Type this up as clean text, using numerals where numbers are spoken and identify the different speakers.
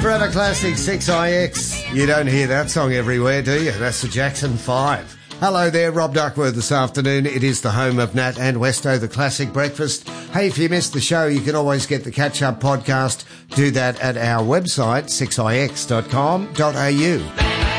Speaker 1: Forever Classic 6IX. You don't hear that song everywhere, do you? That's the Jackson 5. Hello there, Rob Duckworth this afternoon. It is the home of Nat and Westo, the Classic Breakfast. Hey, if you missed the show, you can always get the catch-up podcast. Do that at our website, 6ix.com.au.